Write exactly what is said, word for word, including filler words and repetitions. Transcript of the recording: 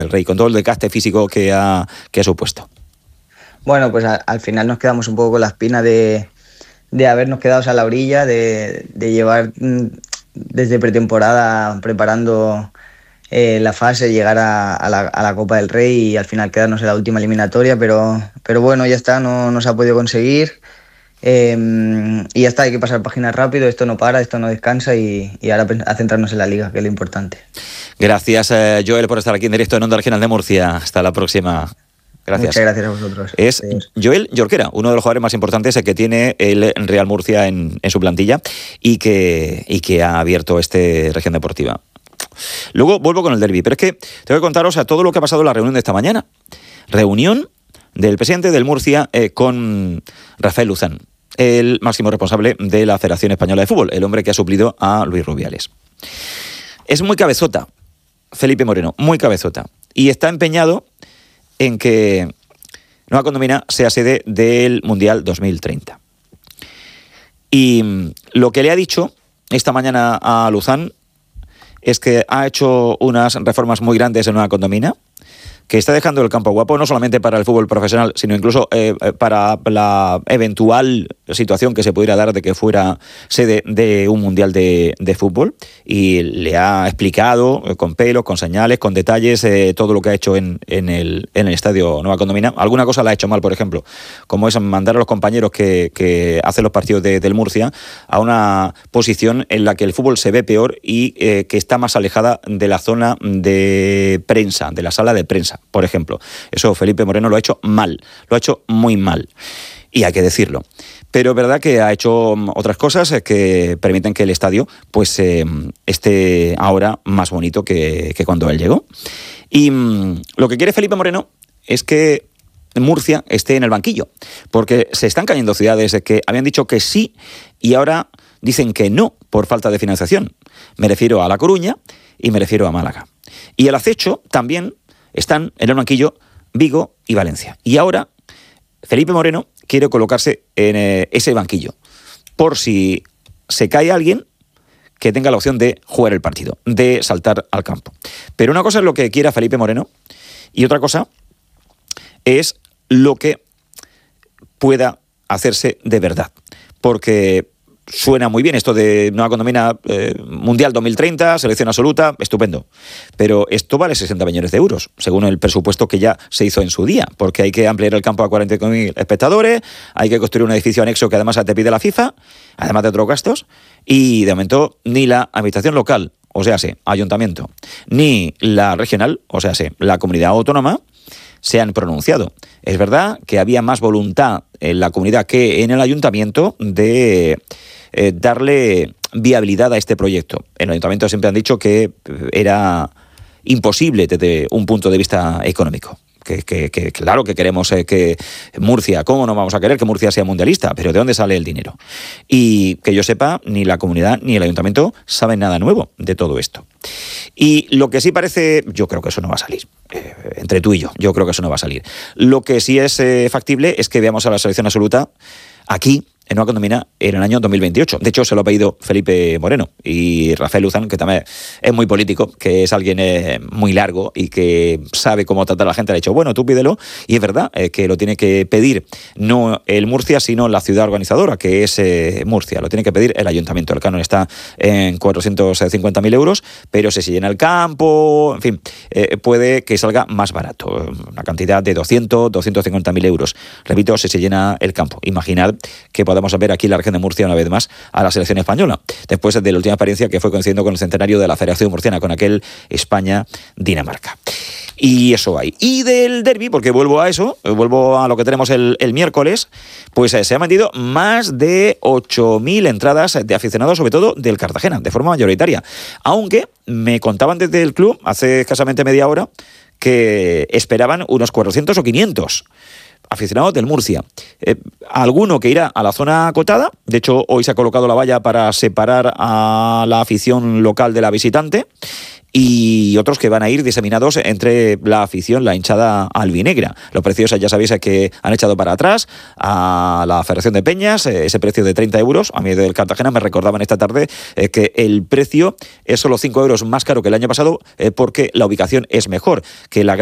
el Rey, con todo el desgaste físico que ha, que ha supuesto? Bueno, pues a, al final nos quedamos un poco con la espina de, de habernos quedado a la orilla, de, de llevar desde pretemporada preparando eh, la fase, llegar a, a, la, a la Copa del Rey y al final quedarnos en la última eliminatoria, pero, pero bueno, ya está, no, no se ha podido conseguir. Eh, y ya está, hay que pasar páginas rápido, esto no para, esto no descansa y, y ahora a centrarnos en la Liga, que es lo importante. Gracias, eh, Joel, por estar aquí en directo en Onda Regional de Murcia. Hasta la próxima. Gracias. Muchas gracias a vosotros. Es Adiós. Joel Jorquera, uno de los jugadores más importantes que tiene el Real Murcia en, en su plantilla y que, y que ha abierto este Región Deportiva. Luego vuelvo con el derbi, pero es que tengo que contaros a todo lo que ha pasado en la reunión de esta mañana. Reunión del presidente del Murcia eh, con Rafael Luzán, el máximo responsable de la Federación Española de Fútbol, el hombre que ha suplido a Luis Rubiales. Es muy cabezota, Felipe Moreno, muy cabezota, y está empeñado en que Nueva Condomina sea sede del Mundial dos mil treinta. Y lo que le ha dicho esta mañana a Luzán es que ha hecho unas reformas muy grandes en Nueva Condomina, que está dejando el campo guapo, no solamente para el fútbol profesional, sino incluso eh, para la eventual situación que se pudiera dar de que fuera sede de un mundial de, de fútbol. Y le ha explicado eh, con pelos, con señales, con detalles, eh, todo lo que ha hecho en, en, el, en el estadio Nueva Condomina. Alguna cosa la ha hecho mal, por ejemplo, como es mandar a los compañeros que, que hacen los partidos de, del Murcia a una posición en la que el fútbol se ve peor y eh, que está más alejada de la zona de prensa, de la sala de prensa, por ejemplo. Eso Felipe Moreno lo ha hecho mal, lo ha hecho muy mal, y hay que decirlo. Pero es verdad que ha hecho otras cosas que permiten que el estadio pues eh, esté ahora más bonito que, que cuando él llegó. Y mmm, lo que quiere Felipe Moreno es que Murcia esté en el banquillo, porque se están cayendo ciudades que habían dicho que sí y ahora dicen que no por falta de financiación. Me refiero a La Coruña y me refiero a Málaga. Y el acecho también están en el banquillo Vigo y Valencia. Y ahora Felipe Moreno quiere colocarse en eh, ese banquillo, por si se cae alguien que tenga la opción de jugar el partido, de saltar al campo. Pero una cosa es lo que quiera Felipe Moreno y otra cosa es lo que pueda hacerse de verdad. Porque suena muy bien esto de Nueva Condomina eh, Mundial dos mil treinta, selección absoluta, estupendo. Pero esto vale sesenta millones de euros, según el presupuesto que ya se hizo en su día, porque hay que ampliar el campo a cuarenta mil espectadores, hay que construir un edificio anexo que además te pide la FIFA, además de otros gastos, y de momento ni la administración local, o sea, sí, ayuntamiento, ni la regional, o sea, sí, la comunidad autónoma, se han pronunciado. Es verdad que había más voluntad en la comunidad que en el ayuntamiento de eh, darle viabilidad a este proyecto. En el ayuntamiento siempre han dicho que era imposible desde un punto de vista económico. Que, que, que claro que queremos eh, que Murcia, ¿cómo no vamos a querer que Murcia sea mundialista? Pero ¿de dónde sale el dinero? Y que yo sepa, ni la comunidad ni el ayuntamiento saben nada nuevo de todo esto. Y lo que sí parece, yo creo que eso no va a salir, eh, entre tú y yo, yo creo que eso no va a salir. Lo que sí es eh, factible es que veamos a la selección absoluta aquí, en Nueva Condomina, en el año dos mil veintiocho. De hecho, se lo ha pedido Felipe Moreno y Rafael Luzán, que también es muy político, que es alguien eh, muy largo y que sabe cómo tratar a la gente. Le ha dicho, bueno, tú pídelo, y es verdad eh, que lo tiene que pedir no el Murcia, sino la ciudad organizadora, que es eh, Murcia. Lo tiene que pedir el ayuntamiento. El canon está en cuatrocientos cincuenta mil euros, pero si se llena el campo, en fin, eh, puede que salga más barato. Una cantidad de doscientos, doscientos cincuenta mil euros. Repito, si se llena el campo. Imaginad que podamos ver aquí en la región de Murcia una vez más a la selección española, después de la última experiencia que fue coincidiendo con el centenario de la Federación Murciana, con aquel España-Dinamarca. Y eso hay. Y del derbi, porque vuelvo a eso, vuelvo a lo que tenemos el, el miércoles, pues eh, se han vendido más de ocho mil entradas de aficionados, sobre todo del Cartagena, de forma mayoritaria. Aunque me contaban desde el club, hace escasamente media hora, que esperaban unos cuatrocientos o quinientos aficionados del Murcia. Eh, alguno que irá a la zona acotada. De hecho, hoy se ha colocado la valla para separar a la afición local de la visitante. y otros que van a ir diseminados entre la afición, la hinchada albinegra. Los precios, ya sabéis, que han echado para atrás a la Federación de Peñas, ese precio de treinta euros. A mí del Cartagena me recordaban esta tarde eh, que el precio es solo cinco euros más caro que el año pasado, eh, porque la ubicación es mejor, que la